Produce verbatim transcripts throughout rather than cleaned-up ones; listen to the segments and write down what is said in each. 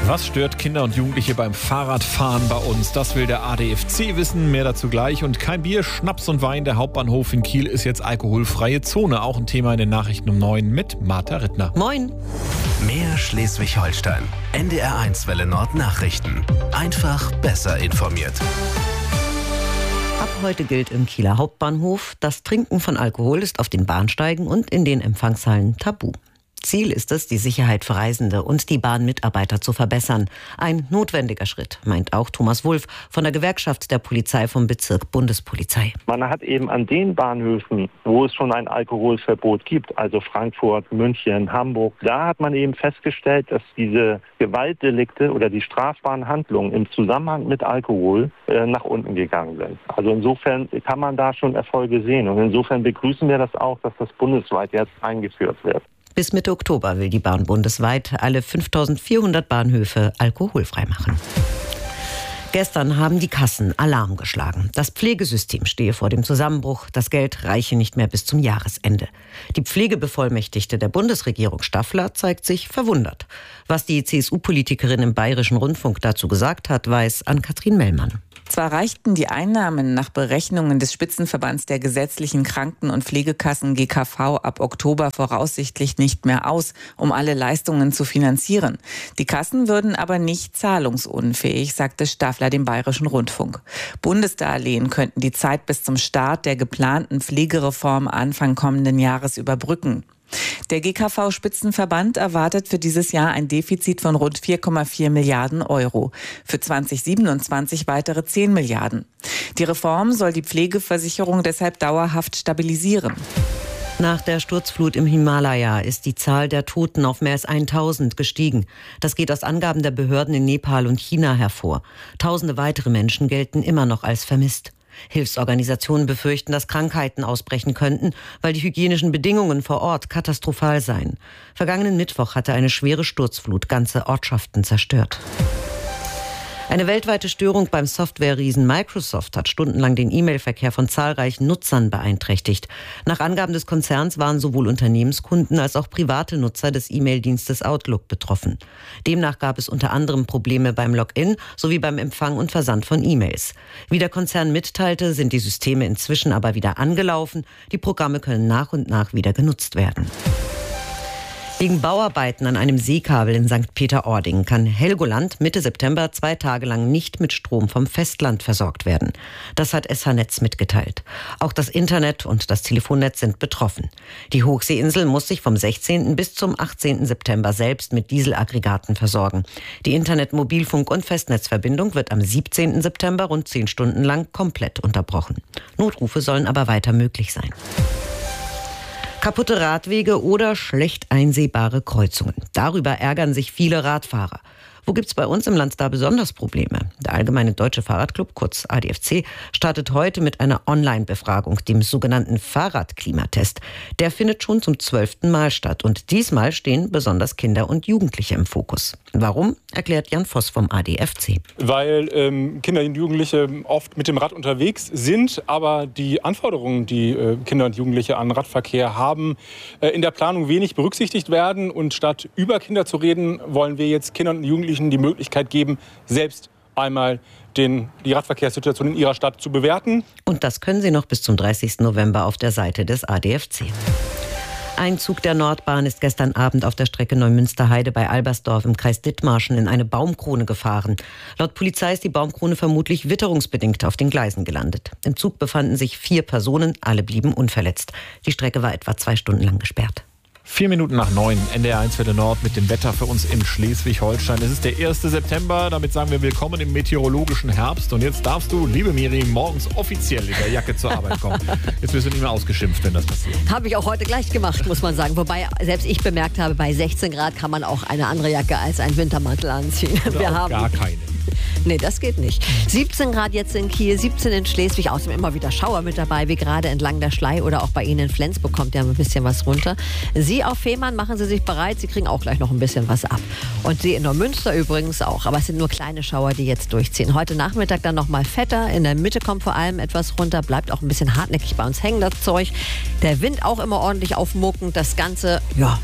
Was stört Kinder und Jugendliche beim Fahrradfahren bei uns? Das will der A D F C wissen. Mehr dazu gleich. Und kein Bier, Schnaps und Wein. Der Hauptbahnhof in Kiel ist jetzt alkoholfreie Zone. Auch ein Thema in den Nachrichten um neun mit Martha Rittner. Moin. Mehr Schleswig-Holstein. N D R eins Welle Nord Nachrichten. Einfach besser informiert. Ab heute gilt im Kieler Hauptbahnhof, das Trinken von Alkohol ist auf den Bahnsteigen und in den Empfangshallen tabu. Ziel ist es, die Sicherheit für Reisende und die Bahnmitarbeiter zu verbessern. Ein notwendiger Schritt, meint auch Thomas Wulff von der Gewerkschaft der Polizei vom Bezirk Bundespolizei. Man hat eben an den Bahnhöfen, wo es schon ein Alkoholverbot gibt, also Frankfurt, München, Hamburg, da hat man eben festgestellt, dass diese Gewaltdelikte oder die strafbaren Handlungen im Zusammenhang mit Alkohol äh, nach unten gegangen sind. Also insofern kann man da schon Erfolge sehen. Und insofern begrüßen wir das auch, dass das bundesweit jetzt eingeführt wird. Bis Mitte Oktober will die Bahn bundesweit alle fünftausendvierhundert Bahnhöfe alkoholfrei machen. Gestern haben die Kassen Alarm geschlagen. Das Pflegesystem stehe vor dem Zusammenbruch. Das Geld reiche nicht mehr bis zum Jahresende. Die Pflegebevollmächtigte der Bundesregierung Staffler zeigt sich verwundert. Was die C S U-Politikerin im Bayerischen Rundfunk dazu gesagt hat, weiß Ann-Kathrin Mellmann. Zwar reichten die Einnahmen nach Berechnungen des Spitzenverbands der gesetzlichen Kranken- und Pflegekassen G K V ab Oktober voraussichtlich nicht mehr aus, um alle Leistungen zu finanzieren. Die Kassen würden aber nicht zahlungsunfähig, sagte Staffler dem Bayerischen Rundfunk. Bundesdarlehen könnten die Zeit bis zum Start der geplanten Pflegereform Anfang kommenden Jahres überbrücken. Der G K V-Spitzenverband erwartet für dieses Jahr ein Defizit von rund vier Komma vier Milliarden Euro. Für zweitausendsiebenundzwanzig weitere zehn Milliarden. Die Reform soll die Pflegeversicherung deshalb dauerhaft stabilisieren. Nach der Sturzflut im Himalaya ist die Zahl der Toten auf mehr als tausend gestiegen. Das geht aus Angaben der Behörden in Nepal und China hervor. Tausende weitere Menschen gelten immer noch als vermisst. Hilfsorganisationen befürchten, dass Krankheiten ausbrechen könnten, weil die hygienischen Bedingungen vor Ort katastrophal seien. Vergangenen Mittwoch hatte eine schwere Sturzflut ganze Ortschaften zerstört. Eine weltweite Störung beim Software-Riesen Microsoft hat stundenlang den E-Mail-Verkehr von zahlreichen Nutzern beeinträchtigt. Nach Angaben des Konzerns waren sowohl Unternehmenskunden als auch private Nutzer des E-Mail-Dienstes Outlook betroffen. Demnach gab es unter anderem Probleme beim Login sowie beim Empfang und Versand von E-Mails. Wie der Konzern mitteilte, sind die Systeme inzwischen aber wieder angelaufen. Die Programme können nach und nach wieder genutzt werden. Wegen Bauarbeiten an einem Seekabel in Sankt Peter-Ording kann Helgoland Mitte September zwei Tage lang nicht mit Strom vom Festland versorgt werden. Das hat S H-Netz mitgeteilt. Auch das Internet und das Telefonnetz sind betroffen. Die Hochseeinsel muss sich vom sechzehnten bis zum achtzehnten September selbst mit Dieselaggregaten versorgen. Die Internet-, Mobilfunk- und Festnetzverbindung wird am siebzehnten September rund zehn Stunden lang komplett unterbrochen. Notrufe sollen aber weiter möglich sein. Kaputte Radwege oder schlecht einsehbare Kreuzungen. Darüber ärgern sich viele Radfahrer. Wo gibt's bei uns im Land da besonders Probleme? Der Allgemeine Deutsche Fahrradclub, kurz A D F C, startet heute mit einer Online-Befragung, dem sogenannten Fahrradklimatest. Der findet schon zum zwölften Mal statt und diesmal stehen besonders Kinder und Jugendliche im Fokus. Warum, erklärt Jan Voss vom A D F C. Weil ähm, Kinder und Jugendliche oft mit dem Rad unterwegs sind, aber die Anforderungen, die äh, Kinder und Jugendliche an Radverkehr haben, äh, in der Planung wenig berücksichtigt werden. Und statt über Kinder zu reden, wollen wir jetzt Kindern und Jugendlichen die Möglichkeit geben, selbst einmal den, die Radverkehrssituation in ihrer Stadt zu bewerten. Und das können Sie noch bis zum dreißigsten November auf der Seite des A D F C. Ein Zug der Nordbahn ist gestern Abend auf der Strecke Neumünster-Heide bei Albersdorf im Kreis Dithmarschen in eine Baumkrone gefahren. Laut Polizei ist die Baumkrone vermutlich witterungsbedingt auf den Gleisen gelandet. Im Zug befanden sich vier Personen, alle blieben unverletzt. Die Strecke war etwa zwei Stunden lang gesperrt. Vier Minuten nach neun, N D R eins Welle Nord mit dem Wetter für uns in Schleswig-Holstein. Es ist der erste September, damit sagen wir willkommen im meteorologischen Herbst. Und jetzt darfst du, liebe Miri, morgens offiziell in der Jacke zur Arbeit kommen. Jetzt wirst du nicht mehr ausgeschimpft, wenn das passiert. Habe ich auch heute gleich gemacht, muss man sagen. Wobei selbst ich bemerkt habe, bei sechzehn Grad kann man auch eine andere Jacke als einen Wintermantel anziehen. Oder wir auch haben gar keine. Nee, das geht nicht. siebzehn Grad jetzt in Kiel, siebzehn in Schleswig, außerdem immer wieder Schauer mit dabei, wie gerade entlang der Schlei oder auch bei Ihnen in Flensburg kommt ja ein bisschen was runter. Sie auf Fehmarn, machen Sie sich bereit, Sie kriegen auch gleich noch ein bisschen was ab. Und Sie in Neumünster übrigens auch, aber es sind nur kleine Schauer, die jetzt durchziehen. Heute Nachmittag dann noch mal fetter, in der Mitte kommt vor allem etwas runter, bleibt auch ein bisschen hartnäckig bei uns hängen, das Zeug. Der Wind auch immer ordentlich aufmuckend, das Ganze, ja,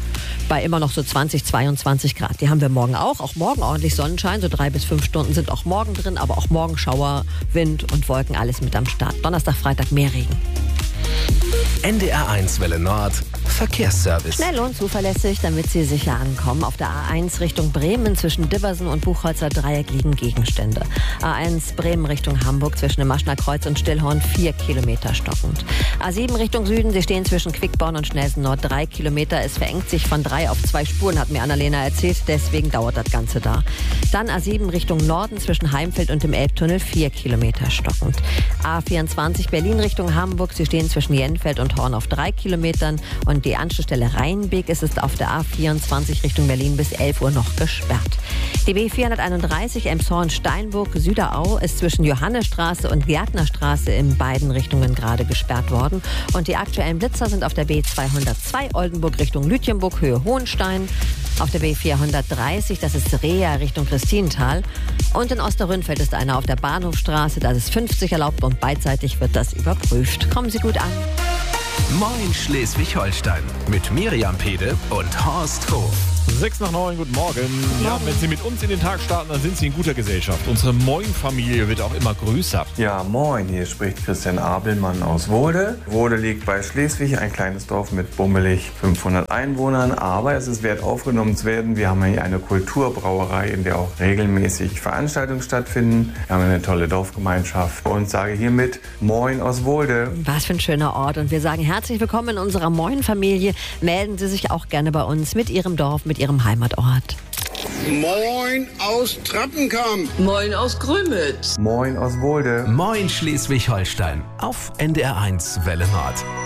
bei immer noch so zwanzig, zweiundzwanzig Grad. Die haben wir morgen auch. Auch morgen ordentlich Sonnenschein. So drei bis fünf Stunden sind auch morgen drin. Aber auch morgen Schauer, Wind und Wolken, alles mit am Start. Donnerstag, Freitag mehr Regen. N D R eins Welle Nord Verkehrsservice. Schnell und zuverlässig, damit Sie sicher ankommen. Auf der A eins Richtung Bremen zwischen Dibbersen und Buchholzer Dreieck liegen Gegenstände. A eins Bremen Richtung Hamburg zwischen dem Maschner Kreuz und Stillhorn vier Kilometer stockend. A sieben Richtung Süden, Sie stehen zwischen Quickborn und Schnelsen Nord drei Kilometer. Es verengt sich von drei auf zwei Spuren, hat mir Annalena erzählt. Deswegen dauert das Ganze da. Dann A sieben Richtung Norden zwischen Heimfeld und dem Elbtunnel vier Kilometer stockend. A vierundzwanzig Berlin Richtung Hamburg. Sie stehen zwischen Jenfeld und Horn auf drei Kilometern. Und die Anschlussstelle Rheinbeek ist es auf der A vierundzwanzig Richtung Berlin bis elf Uhr noch gesperrt. Die B vierhunderteinunddreißig Elmshorn-Steinburg Süderau ist zwischen Johannesstraße und Gärtnerstraße in beiden Richtungen gerade gesperrt worden. Und die aktuellen Blitzer sind auf der B zweihundertzwei Oldenburg Richtung Lütjenburg Höhe Hohenstein. Auf der B vierhundertdreißig, das ist Reha Richtung Christinental. Und in Osterrünfeld ist einer auf der Bahnhofstraße, da ist fünfzig erlaubt und beidseitig wird das überprüft. Kommen Sie gut an. Moin Schleswig-Holstein mit Miriam Pede und Horst Hof. Sechs nach neun, guten Morgen. Ja, wenn Sie mit uns in den Tag starten, dann sind Sie in guter Gesellschaft. Unsere Moin-Familie wird auch immer größer. Ja, moin, hier spricht Christian Abelmann aus Wohde. Wohde liegt bei Schleswig, ein kleines Dorf mit bummelig fünfhundert Einwohnern. Aber es ist wert aufgenommen zu werden. Wir haben hier eine Kulturbrauerei, in der auch regelmäßig Veranstaltungen stattfinden. Wir haben eine tolle Dorfgemeinschaft und sage hiermit Moin aus Wohde. Was für ein schöner Ort. Und wir sagen herzlich willkommen in unserer Moin-Familie. Melden Sie sich auch gerne bei uns mit Ihrem Dorf, mit Ihrem Heimatort. Moin aus Trappenkamp. Moin aus Grömitz. Moin aus Wohde. Moin Schleswig-Holstein auf N D R eins Welle Nord.